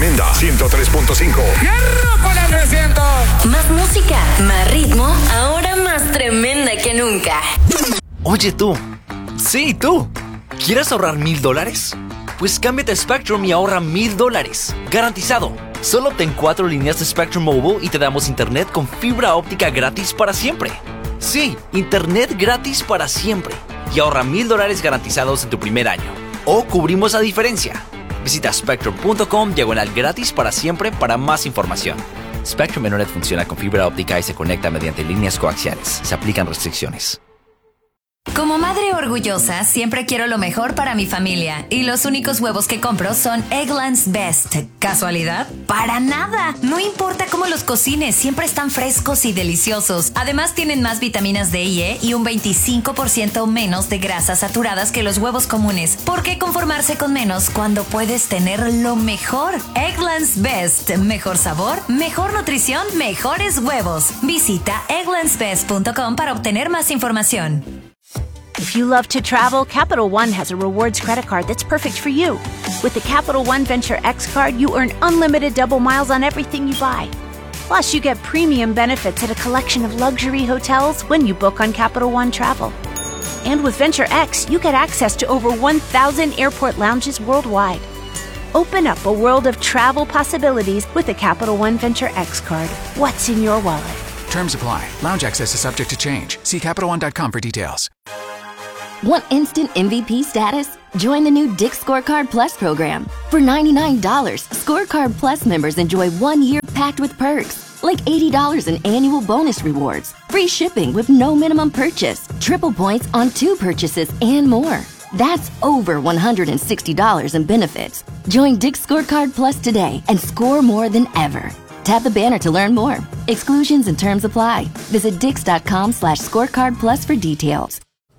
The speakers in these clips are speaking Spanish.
tremenda 103.5. ¡Hierro con el 300! Más música, más ritmo, ahora más tremenda que nunca. Oye tú, sí tú, ¿quieres ahorrar $1,000? Pues cámbiate a Spectrum y ahorra $1,000, garantizado. Solo obtén 4 líneas de Spectrum Mobile y te damos internet con fibra óptica gratis para siempre. Sí, internet gratis para siempre. Y ahorra $1,000 garantizados en tu primer año. O cubrimos la diferencia. Visita spectrum.com/gratis para siempre para más información. Spectrum Internet funciona con fibra óptica y se conecta mediante líneas coaxiales. Se aplican restricciones. Como madre orgullosa, siempre quiero lo mejor para mi familia. Y los únicos huevos que compro son Eggland's Best. ¿Casualidad? ¡Para nada! No importa cómo los cocines, siempre están frescos y deliciosos. Además, tienen más vitaminas D y E y un 25% menos de grasas saturadas que los huevos comunes. ¿Por qué conformarse con menos cuando puedes tener lo mejor? Eggland's Best. Mejor sabor, mejor nutrición, mejores huevos. Visita egglandsbest.com para obtener más información. If you love to travel, Capital One has a rewards credit card that's perfect for you. With the Capital One Venture X card, you earn unlimited double miles on everything you buy. Plus, you get premium benefits at a collection of luxury hotels when you book on Capital One Travel. And with Venture X, you get access to over 1,000 airport lounges worldwide. Open up a world of travel possibilities with the Capital One Venture X card. What's in your wallet? Terms apply. Lounge access is subject to change. See CapitalOne.com for details. Want instant MVP status? Join the new Dick's Scorecard Plus program. For $99, Scorecard Plus members enjoy 1 year packed with perks, like $80 in annual bonus rewards, free shipping with no minimum purchase, triple points on 2 purchases, and more. That's over $160 in benefits. Join Dick's Scorecard Plus today and score more than ever. Tap the banner to learn more. Exclusions and terms apply. Visit dix.com/scorecard plus for details.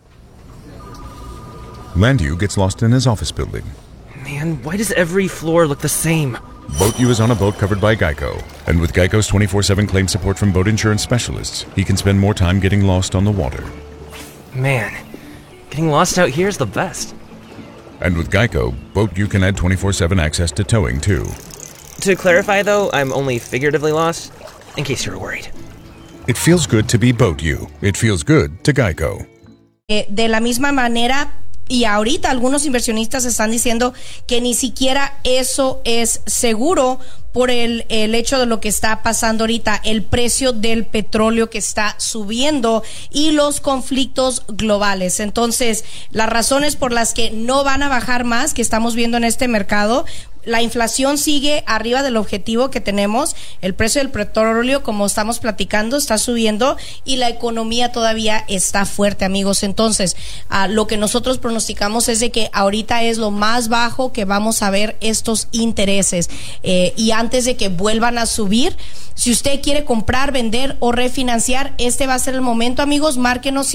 Landu gets lost in his office building. Man, why does every floor look the same? BoatU is on a boat covered by Geico. And with Geico's 24/7 claim support from boat insurance specialists, he can spend more time getting lost on the water. Man, getting lost out here is the best. And with Geico, BoatU can add 24/7 access to towing, too. To clarify, though, I'm only figuratively lost, in case you were worried. It feels good to be BoatU. It feels good to Geico. De la misma manera, y ahorita algunos inversionistas están diciendo que ni siquiera eso es seguro por el hecho de lo que está pasando ahorita, el precio del petróleo que está subiendo y los conflictos globales. Entonces, las razones por las que no van a bajar más que estamos viendo en este mercado, la inflación sigue arriba del objetivo que tenemos, el precio del petróleo, como estamos platicando, está subiendo y la economía todavía está fuerte, amigos. Entonces, lo que nosotros pronosticamos es de que ahorita es lo más bajo que vamos a ver estos intereses, y antes de que vuelvan a subir, si usted quiere comprar, vender o refinanciar, este va a ser el momento, amigos. Márquenos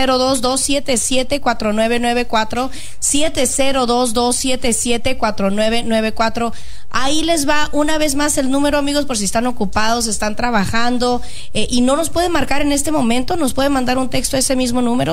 702-277-4994, 702-277-4994. Ahí les va una vez más el número, amigos, por si están ocupados, están trabajando, y no nos pueden marcar en este momento, nos pueden mandar un texto a ese mismo número,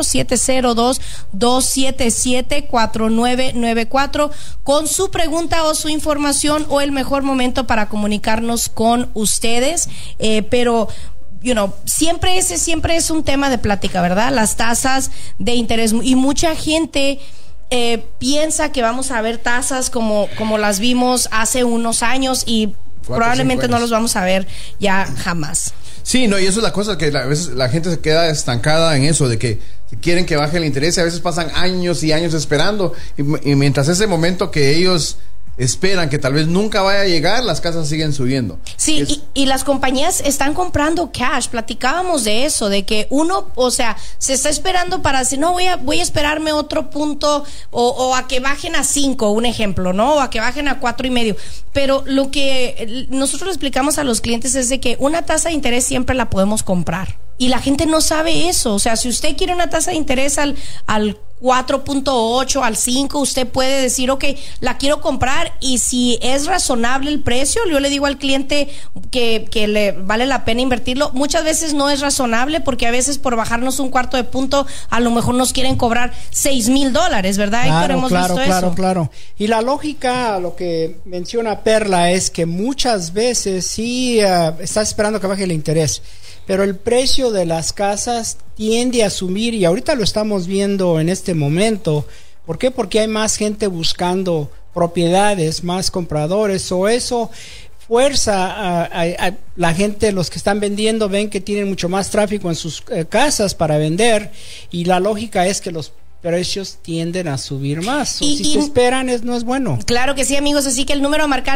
702-277-4994, con su pregunta o su información o el mejor momento para comunicarnos con ustedes. Pero siempre es un tema de plática, ¿verdad? Las tasas de interés, y mucha gente piensa que vamos a ver tasas como las vimos hace unos años, y probablemente no los vamos a ver ya jamás. Sí, no, y eso es la cosa, que a veces la gente se queda estancada en eso, de que quieren que baje el interés, y a veces pasan años y años esperando, y mientras ese momento que ellos esperan que tal vez nunca vaya a llegar, las casas siguen subiendo. Sí, y las compañías están comprando cash. Platicábamos de eso, de que uno, se está esperando para decir, no, voy a esperarme otro punto, o a que bajen a 5, un ejemplo, ¿no? O a que bajen a 4.5. Pero lo que nosotros le explicamos a los clientes es de que una tasa de interés siempre la podemos comprar. Y la gente no sabe eso. O sea, si usted quiere una tasa de interés al 4.8, al 5, usted puede decir, ok, la quiero comprar, y si es razonable el precio, yo le digo al cliente que le vale la pena invertirlo. Muchas veces no es razonable, porque a veces por bajarnos un cuarto de punto, a lo mejor nos quieren cobrar $6,000, ¿verdad, Héctor? Hemos visto eso. Claro. Y la lógica, lo que menciona Perla, es que muchas veces sí estás esperando que baje el interés, pero el precio de las casas tiende a subir, y ahorita lo estamos viendo en este momento. ¿Por qué? Porque hay más gente buscando propiedades, más compradores, o eso fuerza a la gente, los que están vendiendo ven que tienen mucho más tráfico en sus casas para vender, y la lógica es que los precios tienden a subir más. Si te esperan, no es bueno. Claro que sí, amigos. Así que el número a marcar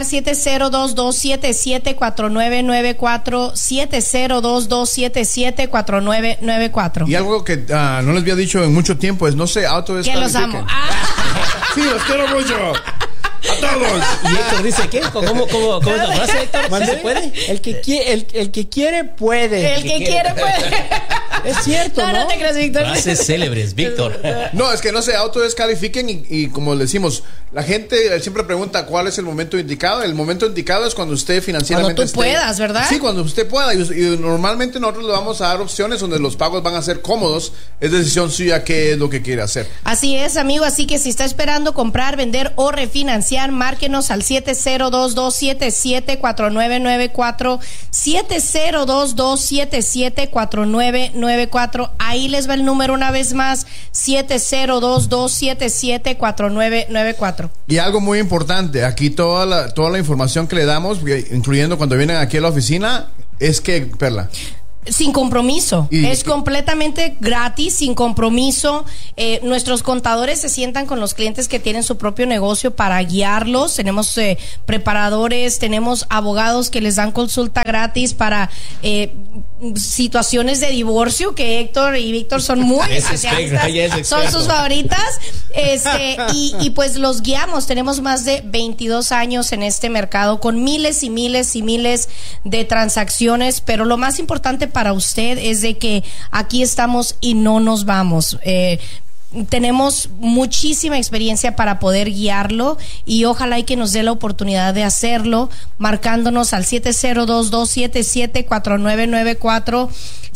702-277-4994, 702-277-4994. Y algo que no les había dicho en mucho tiempo es: no se autodescalifiquen. Que los amo. Sí, los quiero mucho. A todos. Y Héctor dice, ¿qué? ¿Cómo es la frase, Héctor? ¿Sí se puede? El que quiere, puede. El que quiere, puede. Es cierto, ¿no? No te creas, Víctor. Frases célebres, Víctor. No, es que no se autodescalifiquen, y como le decimos, la gente siempre pregunta cuál es el momento indicado. El momento indicado es cuando usted financieramente cuando tú puedas, ¿verdad? Sí, cuando usted pueda, y normalmente nosotros le vamos a dar opciones donde los pagos van a ser cómodos. Es decisión suya qué es lo que quiere hacer. Así es, amigo. Así que si está esperando comprar, vender o refinanciar, márquenos al 702-277-4994, 702-277-4994. Ahí les va el número una vez más, 702-277-4994. Y algo muy importante, aquí toda la información que le damos, incluyendo cuando vienen aquí a la oficina, es que, Perla, sin compromiso, es completamente gratis, sin compromiso. Nuestros contadores se sientan con los clientes que tienen su propio negocio para guiarlos. Tenemos preparadores, tenemos abogados que les dan consulta gratis para situaciones de divorcio, que Héctor y Víctor son muy especialistas, son sus favoritas. Y pues los guiamos. Tenemos más de 22 años en este mercado, con miles y miles y miles de transacciones, pero lo más importante para usted es de que aquí estamos y no nos vamos. Tenemos muchísima experiencia para poder guiarlo, y ojalá y que nos dé la oportunidad de hacerlo, marcándonos al 702-277-4994,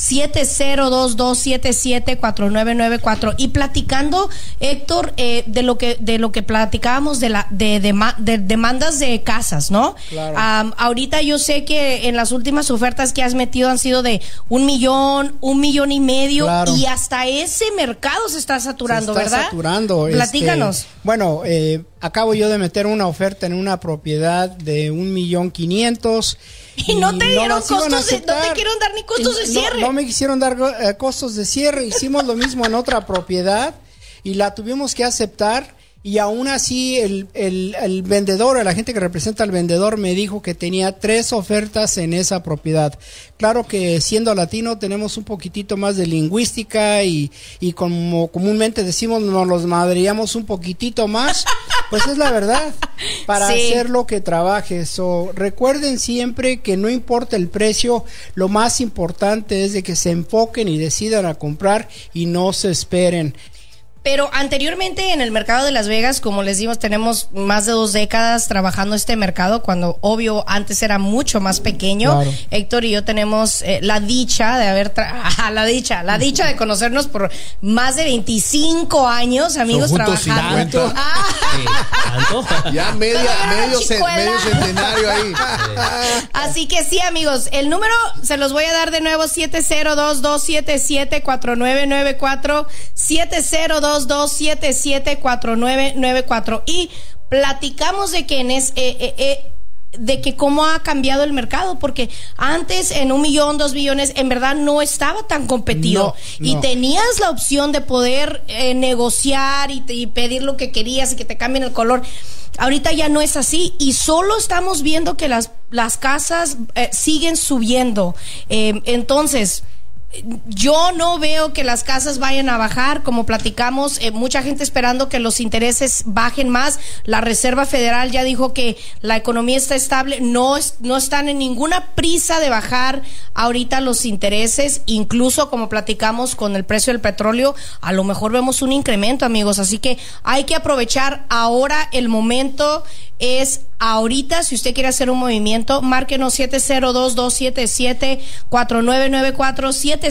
702-277-4994, y platicando, Héctor, de lo que platicábamos de demandas de casas, ¿no? Claro. Ahorita yo sé que en las últimas ofertas que has metido han sido de 1 millón, 1.5 millones, claro, y hasta ese mercado se está saturando, ¿verdad? Saturando. Platícanos. Bueno, acabo yo de meter una oferta en una propiedad de 1.500.000. Y no te dieron costos, no te quieren dar ni costos de cierre. No me quisieron dar costos de cierre. Hicimos lo mismo en otra propiedad y la tuvimos que aceptar. Y aún así el vendedor, la gente que representa al vendedor, me dijo que tenía 3 ofertas en esa propiedad. Claro que siendo latino tenemos un poquitito más de lingüística y como comúnmente decimos, nos los madreamos un poquitito más, pues es la verdad, para hacer lo que trabajes. Recuerden siempre que no importa el precio, lo más importante es de que se enfoquen y decidan a comprar y no se esperen. Pero anteriormente en el mercado de Las Vegas, como les digo, tenemos más de 2 décadas trabajando este mercado, cuando obvio antes era mucho más pequeño. Claro. Héctor y yo tenemos la dicha de haber la dicha de conocernos por más de 25 años, amigos, trabajando. Ya medio centenario ahí. Así que sí, amigos, el número se los voy a dar de nuevo: 702-277-4994, 702-277-4994, y platicamos de que de que cómo ha cambiado el mercado, porque antes en 1 millón, 2 millones, en verdad no estaba tan competido, y tenías la opción de poder negociar y pedir lo que querías y que te cambien el color. Ahorita ya no es así, y solo estamos viendo que las casas siguen subiendo. Entonces, Yo no veo que las casas vayan a bajar, como platicamos, mucha gente esperando que los intereses bajen más. La Reserva Federal ya dijo que la economía está estable, no están en ninguna prisa de bajar ahorita los intereses, incluso como platicamos con el precio del petróleo, a lo mejor vemos un incremento, amigos, así que hay que aprovechar ahora, el momento es ahorita. Si usted quiere hacer un movimiento, márquenos 702-277-4994,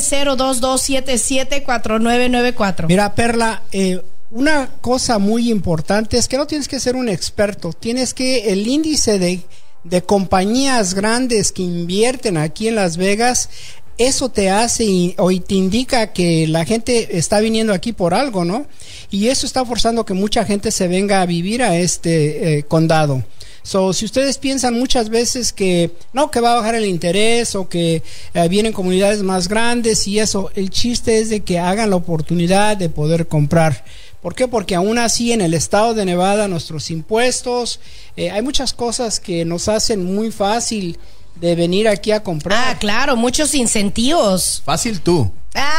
702-277-4994. Mira, Perla, una cosa muy importante es que no tienes que ser un experto, tienes que el índice de compañías grandes que invierten aquí en Las Vegas, eso te hace y te indica que la gente está viniendo aquí por algo, ¿no? Y eso está forzando que mucha gente se venga a vivir a este condado. Si ustedes piensan muchas veces que no, que va a bajar el interés o que vienen comunidades más grandes y eso, el chiste es de que hagan la oportunidad de poder comprar. ¿Por qué? Porque aún así en el estado de Nevada nuestros impuestos, hay muchas cosas que nos hacen muy fácil de venir aquí a comprar. Ah, claro, muchos incentivos. Fácil tú.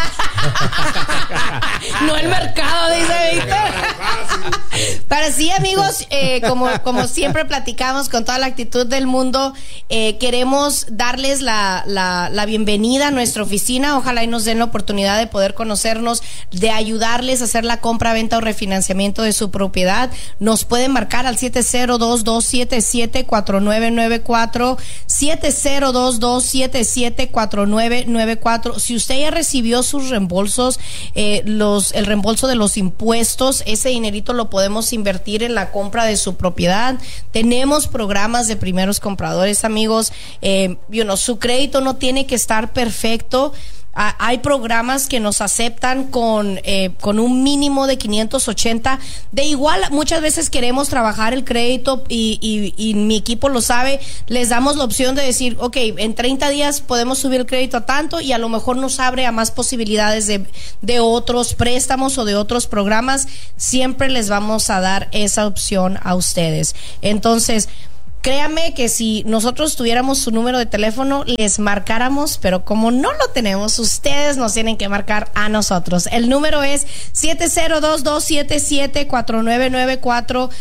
No el mercado, dice Víctor. Pero sí, amigos, como siempre platicamos con toda la actitud del mundo, queremos darles la bienvenida a nuestra oficina. Ojalá y nos den la oportunidad de poder conocernos, de ayudarles a hacer la compra, venta o refinanciamiento de su propiedad. Nos pueden marcar al 702-277-4994, 702-277-4994. Si usted ya recibió sus reembolsos, el reembolso de los impuestos, ese dinerito lo podemos invertir en la compra de su propiedad. Tenemos programas de primeros compradores, amigos. Su crédito no tiene que estar perfecto. Hay programas que nos aceptan con un mínimo de 580. De igual, muchas veces queremos trabajar el crédito y mi equipo lo sabe. Les damos la opción de decir, ok, en 30 días podemos subir el crédito a tanto, y a lo mejor nos abre a más posibilidades de otros préstamos o de otros programas. Siempre les vamos a dar esa opción a ustedes. Entonces, créame que si nosotros tuviéramos su número de teléfono, les marcáramos, pero como no lo tenemos, ustedes nos tienen que marcar a nosotros. El número es 702-277-4994,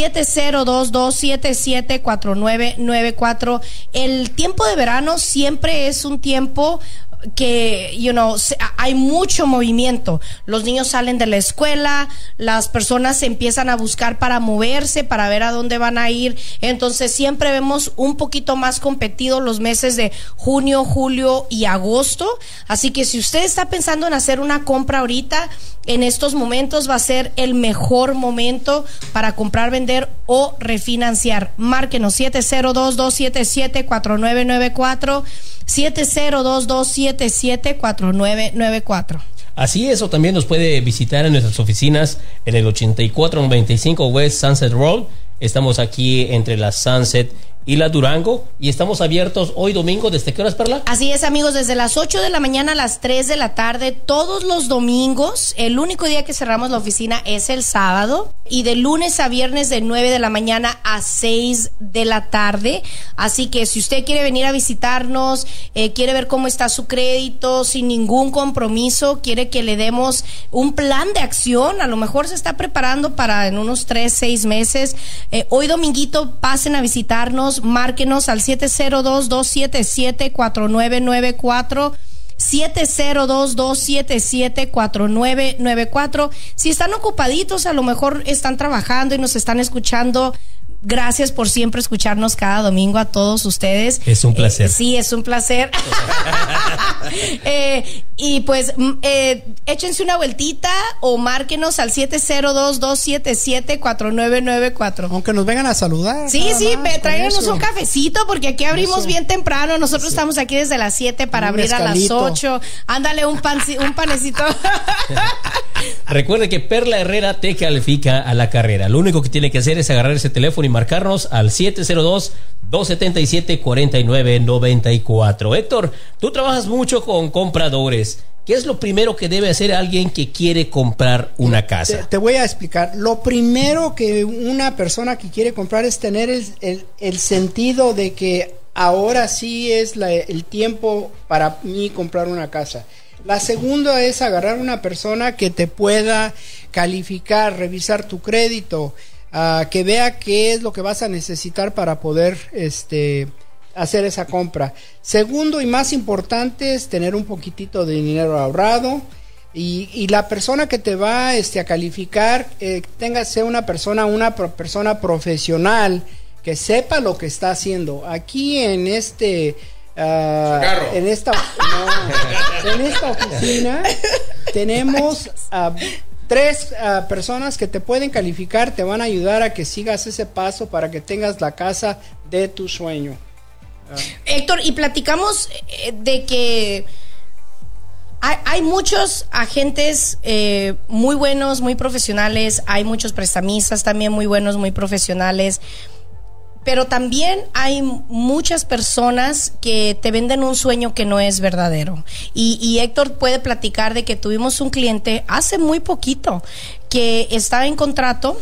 702-277-4994. El tiempo de verano siempre es un tiempo que, hay mucho movimiento. Los niños salen de la escuela, las personas se empiezan a buscar para moverse, para ver a dónde van a ir. Entonces siempre vemos un poquito más competidos los meses de junio, julio y agosto. Así que si usted está pensando en hacer una compra ahorita, en estos momentos va a ser el mejor momento para comprar, vender o refinanciar. Márquenos 702-277-4994, 702-277-4994. Así es, o también nos puede visitar en nuestras oficinas en el 8495 West Sunset Road. Estamos aquí entre la Sunset y la Durango, y estamos abiertos hoy domingo. ¿Desde qué horas, Perla? Así es, amigos, desde las 8 de la mañana a las 3 de la tarde, todos los domingos. El único día que cerramos la oficina es el sábado, y de lunes a viernes de 9 de la mañana a 6 de la tarde. Así que si usted quiere venir a visitarnos, quiere ver cómo está su crédito sin ningún compromiso, quiere que le demos un plan de acción, a lo mejor se está preparando para en unos 3-6 meses, hoy dominguito pasen a visitarnos. Márquenos al 702-277-4994, 702-277-4994. Si están ocupaditos, a lo mejor están trabajando y nos están escuchando. Gracias por siempre escucharnos cada domingo a todos ustedes. Es un placer. Sí, es un placer. Y pues échense una vueltita o márquenos al 702-277-4994. Aunque nos vengan a saludar. Sí, tráiganos un cafecito, porque aquí abrimos bien temprano. Nosotros estamos aquí desde las 7 para abrir escalito. A las 8. Ándale un panecito. Recuerde que Perla Herrera te califica a la carrera. Lo único que tiene que hacer es agarrar ese teléfono y marcarnos al 702-277-4994. Héctor, tú trabajas mucho con compradores. ¿Qué es lo primero que debe hacer alguien que quiere comprar una casa? Te voy a explicar. Lo primero que una persona que quiere comprar es tener el sentido de que ahora sí es el tiempo para mí comprar una casa. La segunda es agarrar una persona que te pueda calificar, revisar tu crédito, que vea qué es lo que vas a necesitar para poder hacer esa compra. Segundo y más importante es tener un poquitito de dinero ahorrado. Y la persona que te va a calificar sea una persona profesional que sepa lo que está haciendo. Aquí en esta oficina tenemos 3 personas que te pueden calificar, te van a ayudar a que sigas ese paso para que tengas la casa de tu sueño. Héctor, y platicamos de que hay muchos agentes muy buenos, muy profesionales, hay muchos prestamistas también muy buenos, muy profesionales, pero también hay muchas personas que te venden un sueño que no es verdadero. Y Héctor puede platicar de que tuvimos un cliente hace muy poquito que estaba en contrato.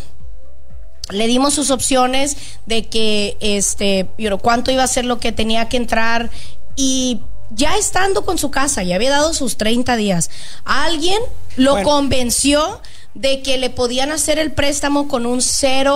Le dimos sus opciones de que cuánto iba a ser lo que tenía que entrar, y ya estando con su casa, ya había dado sus 30 días, alguien lo convenció de que le podían hacer el préstamo con un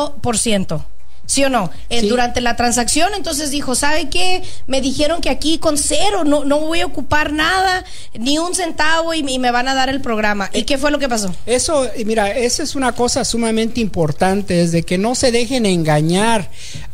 0%. ¿Sí o no? Sí. Durante la transacción, entonces dijo, ¿sabe qué? Me dijeron que aquí con 0 no voy a ocupar nada, ni un centavo, y me van a dar el programa. ¿Y qué fue lo que pasó? Eso, mira, esa es una cosa sumamente importante, es de que no se dejen engañar.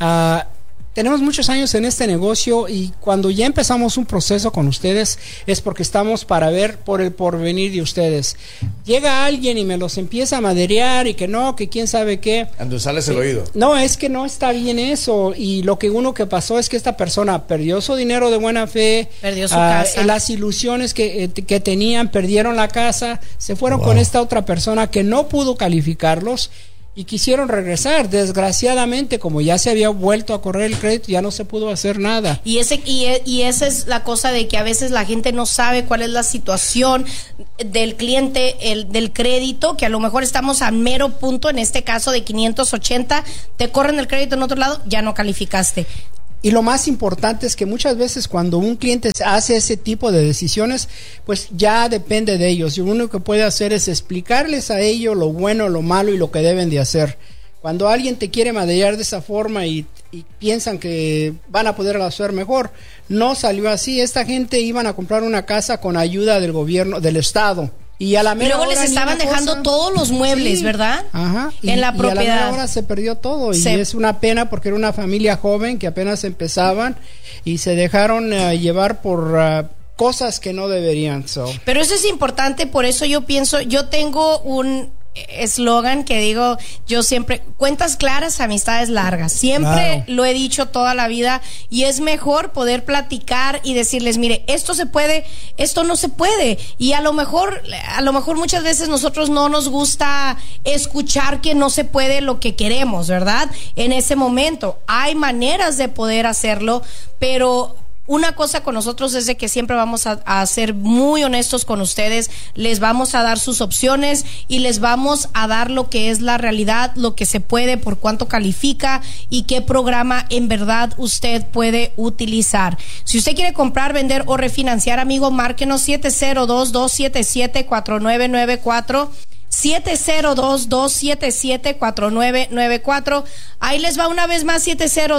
Tenemos muchos años en este negocio, y cuando ya empezamos un proceso con ustedes es porque estamos para ver por el porvenir de ustedes. Llega alguien y me los empieza a maderear y que no, que quién sabe qué. Endulzarles el oído. No, es que no está bien eso, y lo que pasó es que esta persona perdió su dinero de buena fe, perdió su casa, las ilusiones que tenían, perdieron la casa, se fueron con esta otra persona que no pudo calificarlos. Y quisieron regresar. Desgraciadamente, como ya se había vuelto a correr el crédito, ya no se pudo hacer nada. Y esa es la cosa, de que a veces la gente no sabe cuál es la situación del cliente, del crédito, que a lo mejor estamos a mero punto, en este caso de 580, te corren el crédito en otro lado, ya no calificaste. Y lo más importante es que muchas veces cuando un cliente hace ese tipo de decisiones, pues ya depende de ellos. Y lo único que puede hacer es explicarles a ellos lo bueno, lo malo y lo que deben de hacer. Cuando alguien te quiere maderear de esa forma y piensan que van a poder hacer mejor, no salió así. Esta gente iban a comprar una casa con ayuda del gobierno, del estado. Y a la mera luego hora les estaban dejando todos los muebles, sí, ¿verdad? Ajá. En la propiedad. Y a la mera hora se perdió todo. Y es una pena porque era una familia joven que apenas empezaban y se dejaron llevar por cosas que no deberían. Pero eso es importante, por eso yo pienso, yo tengo un eslogan que digo yo siempre: cuentas claras, amistades largas. Siempre lo he dicho toda la vida, y es mejor poder platicar y decirles, mire, esto se puede, esto no se puede. Y a lo mejor muchas veces nosotros no nos gusta escuchar que no se puede lo que queremos, ¿verdad? En ese momento hay maneras de poder hacerlo, pero una cosa con nosotros es de que siempre vamos a ser muy honestos con ustedes, les vamos a dar sus opciones y les vamos a dar lo que es la realidad, lo que se puede, por cuánto califica y qué programa en verdad usted puede utilizar. Si usted quiere comprar, vender o refinanciar, amigo, márquenos 702-277-4994. 702-277-4994. Ahí les va una vez más,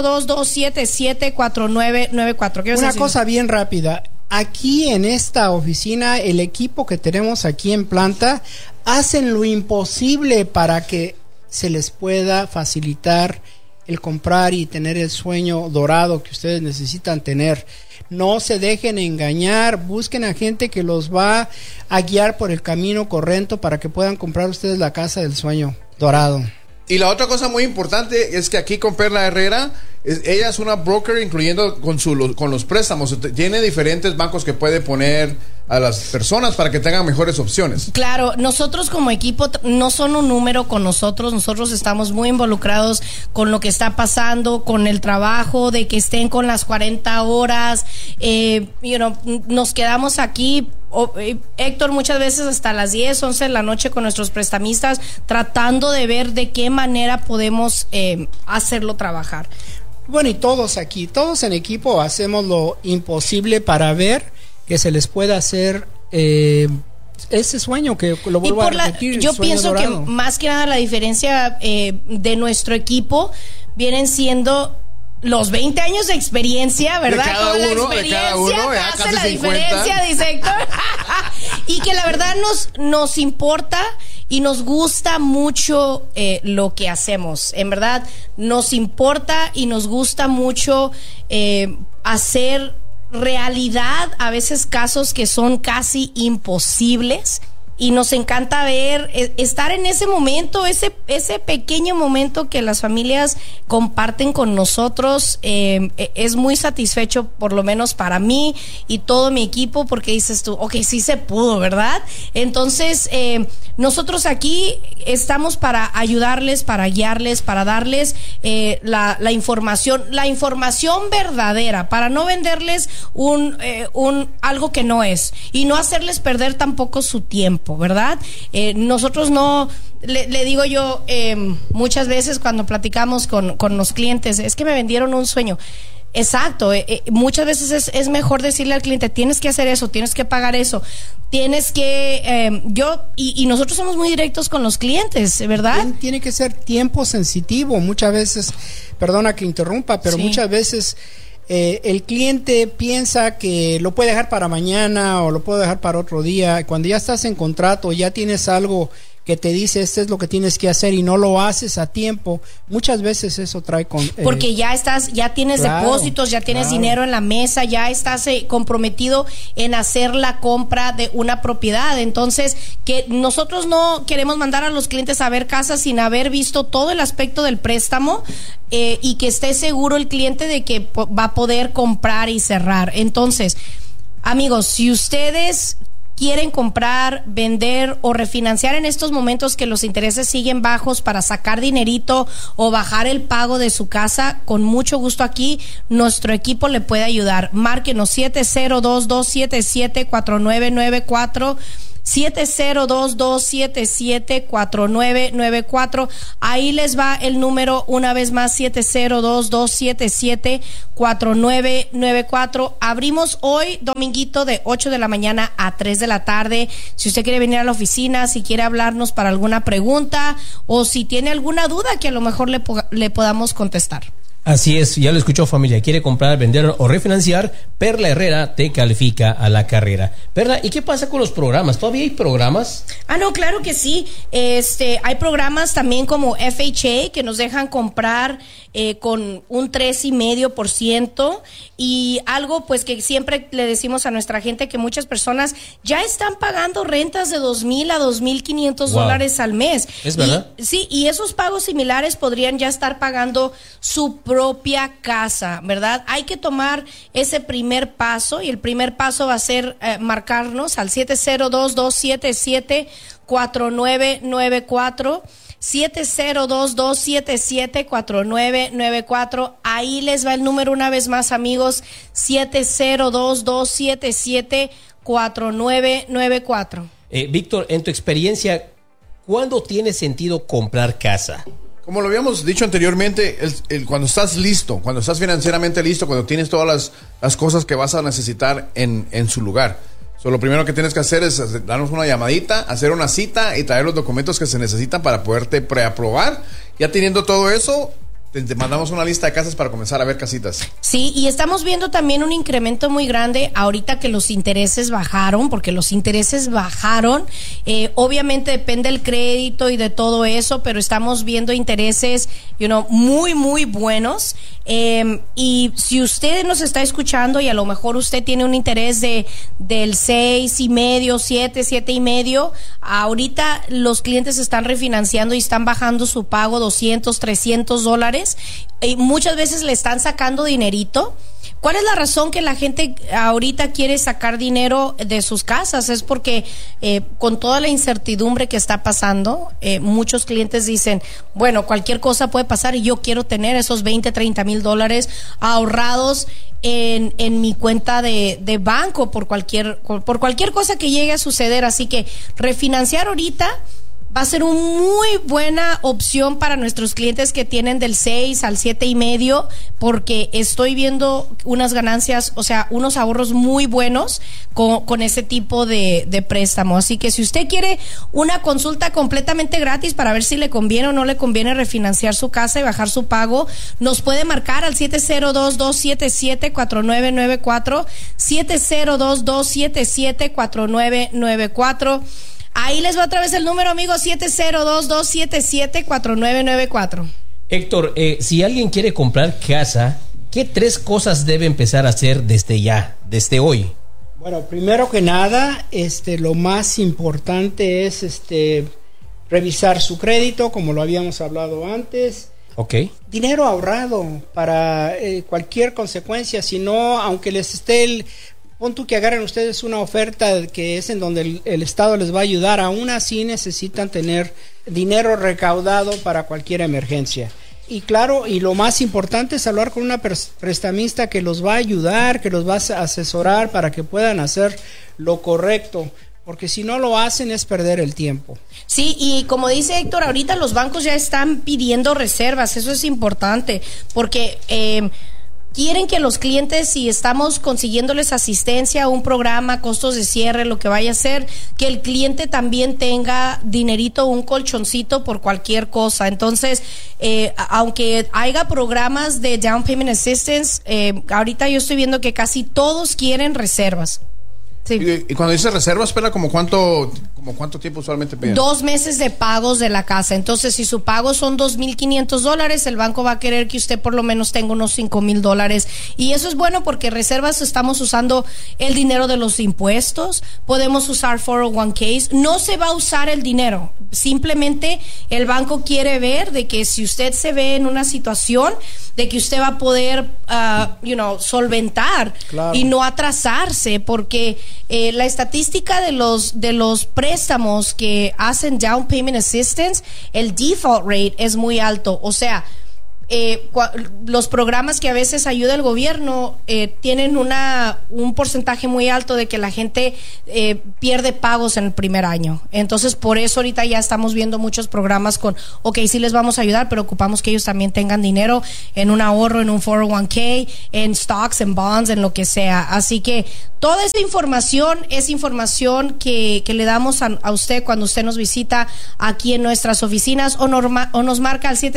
702-277-4994. Una cosa bien rápida. Aquí en esta oficina, el equipo que tenemos aquí en planta hacen lo imposible para que se les pueda facilitar el comprar y tener el sueño dorado que ustedes necesitan tener. No se dejen engañar, busquen a gente que los va a guiar por el camino correcto para que puedan comprar ustedes la casa del sueño dorado. Y la otra cosa muy importante es que aquí con Perla Herrera, ella es una broker, incluyendo con los préstamos. Tiene diferentes bancos que puede poner a las personas para que tengan mejores opciones. Claro, nosotros como equipo no son un número con nosotros estamos muy involucrados con lo que está pasando, con el trabajo, de que estén con las 40 horas, nos quedamos aquí, Héctor, muchas veces hasta las 10, 11 de la noche con nuestros prestamistas, tratando de ver de qué manera podemos hacerlo trabajar. Bueno, y todos aquí, todos en equipo hacemos lo imposible para ver que se les pueda hacer ese sueño que lo vuelvo a repetir. Yo pienso dorado. Que más que nada la diferencia de nuestro equipo vienen siendo los 20 años de experiencia, ¿verdad? De cada uno, hace la 50. Diferencia, dice Héctor. Y que la verdad nos importa y nos gusta mucho lo que hacemos. En verdad, nos importa y nos gusta mucho hacer realidad a veces casos que son casi imposibles. Y nos encanta ver, estar en ese momento, ese pequeño momento que las familias comparten con nosotros. Es muy satisfecho, por lo menos para mí y todo mi equipo, porque dices tú, ok, sí se pudo, ¿verdad? Entonces, nosotros aquí estamos para ayudarles, para guiarles, para darles la información verdadera, para no venderles algo que no es y no hacerles perder tampoco su tiempo, ¿verdad? Nosotros no, le digo yo muchas veces cuando platicamos con los clientes, es que me vendieron un sueño. Exacto, muchas veces es mejor decirle al cliente, tienes que hacer eso, tienes que pagar eso, tienes que, y nosotros somos muy directos con los clientes, ¿verdad? Tiene que ser tiempo sensitivo, muchas veces, perdona que interrumpa, pero sí. Muchas veces el cliente piensa que lo puede dejar para mañana o lo puede dejar para otro día. Cuando ya estás en contrato, ya tienes algo que te dice esto es lo que tienes que hacer y no lo haces a tiempo, muchas veces eso trae con porque ya tienes depósitos, ya tienes dinero en la mesa, ya estás comprometido en hacer la compra de una propiedad. Entonces, que nosotros no queremos mandar a los clientes a ver casas sin haber visto todo el aspecto del préstamo y que esté seguro el cliente de que va a poder comprar y cerrar. Entonces, amigos, si ustedes quieren comprar, vender o refinanciar en estos momentos que los intereses siguen bajos para sacar dinerito o bajar el pago de su casa, con mucho gusto aquí nuestro equipo le puede ayudar. Márquenos 702-277-4994 702-277-4994. Ahí les va el número una vez más, 702-277-4994. Abrimos hoy, dominguito, de 8 de la mañana a 3 de la tarde. Si usted quiere venir a la oficina, si quiere hablarnos para alguna pregunta o si tiene alguna duda que a lo mejor le podamos contestar. Así es, ya lo escuchó, familia. Quiere comprar, vender o refinanciar, Perla Herrera te califica a la carrera. Perla, ¿y qué pasa con los programas? ¿Todavía hay programas? No, claro que sí. Hay programas también como FHA que nos dejan comprar con un 3.5%, y algo pues que siempre le decimos a nuestra gente, que muchas personas ya están pagando rentas de $2,000 a $2,500 al mes. ¿Es verdad? Sí, y esos pagos similares podrían ya estar pagando su propia casa, ¿verdad? Hay que tomar ese primer paso, y el primer paso va a ser marcarnos al 702-277-4994 702-277-4994. Ahí les va el número una vez más, amigos, 702-277-4994. Víctor, en tu experiencia, ¿cuándo tiene sentido comprar casa? Como lo habíamos dicho anteriormente, cuando estás listo, cuando estás financieramente listo, cuando tienes todas las cosas que vas a necesitar en su lugar. Lo primero que tienes que hacer es darnos una llamadita, hacer una cita y traer los documentos que se necesitan para poderte preaprobar. Ya teniendo todo eso, te mandamos una lista de casas para comenzar a ver casitas. Sí, y estamos viendo también un incremento muy grande ahorita que los intereses bajaron, porque los intereses bajaron. Obviamente depende del crédito y de todo eso, pero estamos viendo intereses, muy, muy buenos. Y si usted nos está escuchando y a lo mejor usted tiene un interés del 6.5, 7.5, ahorita los clientes están refinanciando y están bajando su pago $200, $300, y muchas veces le están sacando dinerito. ¿Cuál es la razón que la gente ahorita quiere sacar dinero de sus casas? Es porque con toda la incertidumbre que está pasando, muchos clientes dicen, bueno, cualquier cosa puede pasar y yo quiero tener esos $20, $30,000 ahorrados en mi cuenta de banco por cualquier cosa que llegue a suceder. Así que refinanciar ahorita va a ser una muy buena opción para nuestros clientes que tienen del 6 al 7.5, porque estoy viendo unas ganancias, o sea, unos ahorros muy buenos con ese tipo de préstamo. Así que si usted quiere una consulta completamente gratis para ver si le conviene o no le conviene refinanciar su casa y bajar su pago, nos puede marcar al 702-277-4994, 702-277-4994. Ahí les va otra vez el número, amigos, 702-277-4994. Héctor, si alguien quiere comprar casa, ¿qué 3 cosas debe empezar a hacer desde hoy? Bueno, primero que nada, lo más importante es revisar su crédito, como lo habíamos hablado antes. Okay. Dinero ahorrado para cualquier consecuencia, si no, aunque les esté pon tú que agarren ustedes una oferta que es en donde el Estado les va a ayudar, aún así necesitan tener dinero recaudado para cualquier emergencia. Y claro, y lo más importante es hablar con una prestamista que los va a ayudar, que los va a asesorar para que puedan hacer lo correcto, porque si no lo hacen es perder el tiempo. Sí, y como dice Héctor, ahorita los bancos ya están pidiendo reservas, eso es importante, porque quieren que los clientes, si estamos consiguiéndoles asistencia, un programa, costos de cierre, lo que vaya a ser, que el cliente también tenga dinerito, un colchoncito por cualquier cosa. Entonces, aunque haya programas de Down Payment Assistance, ahorita yo estoy viendo que casi todos quieren reservas. Sí. Y cuando dice reservas, espera, ¿como cuánto tiempo usualmente piden? 2 meses de pagos de la casa. Entonces, si su pago son $2,500, el banco va a querer que usted por lo menos tenga unos $5,000. Y eso es bueno porque reservas, estamos usando el dinero de los impuestos, podemos usar 401ks, no se va a usar el dinero. Simplemente el banco quiere ver de que si usted se ve en una situación de que usted va a poder, solventar, claro, y no atrasarse, porque la estadística de los préstamos que hacen Down Payment Assistance, el default rate es muy alto. O sea, los programas que a veces ayuda el gobierno tienen un porcentaje muy alto de que la gente pierde pagos en el primer año. Entonces, por eso ahorita ya estamos viendo muchos programas sí les vamos a ayudar, pero ocupamos que ellos también tengan dinero en un ahorro, en un 401k, en stocks, en bonds, en lo que sea. Así que toda esa información es información que le damos a usted cuando usted nos visita aquí en nuestras oficinas o nos marca al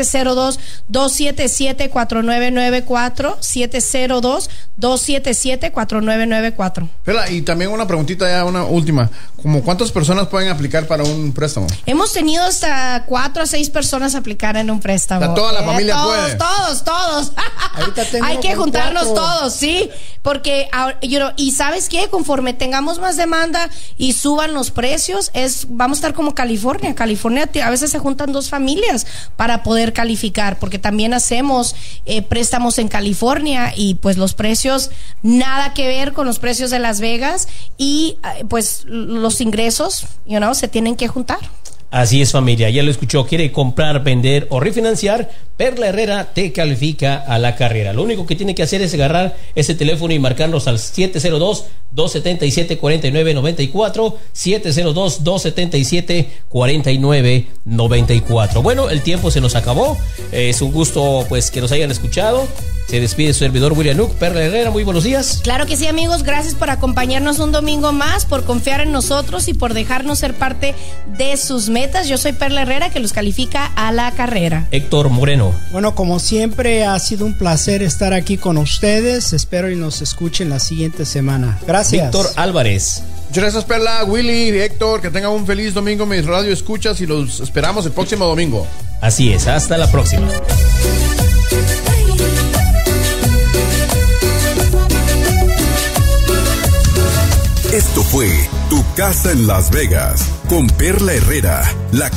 702-277-4994, 702-277-4994. Pela, y también una preguntita ya, una última. ¿Cómo cuántas personas pueden aplicar para un préstamo? Hemos tenido hasta 4 a 6 personas aplicar en un préstamo. Toda la familia puede. Todos. Hay que juntarnos todos, sí, porque y ¿sabes qué? Conforme tengamos más demanda y suban los precios, vamos a estar como California. California a veces se juntan 2 familias para poder calificar, porque también hacemos préstamos en California y pues los precios nada que ver con los precios de Las Vegas y pues los ingresos, se tienen que juntar. Así es, familia, ya lo escuchó. ¿Quiere comprar, vender o refinanciar? Perla Herrera te califica a la carrera. Lo único que tiene que hacer es agarrar ese teléfono y marcarnos al 702-277-4994, 702-277-4994. Bueno, el tiempo se nos acabó. Es un gusto pues que nos hayan escuchado. Se despide su servidor William Nook. Perla Herrera, muy buenos días. Claro que sí, amigos, gracias por acompañarnos un domingo más, por confiar en nosotros y por dejarnos ser parte de sus metas. Yo soy Perla Herrera, que los califica a la carrera. Héctor Moreno. Bueno, como siempre ha sido un placer estar aquí con ustedes. Espero y nos escuchen la siguiente semana. Gracias. Víctor Álvarez. Muchas gracias, Perla, Willy, Héctor, que tengan un feliz domingo, mis radio escuchas, y los esperamos el próximo domingo. Así es, hasta la próxima. Esto fue Tu Casa en Las Vegas con Perla Herrera, la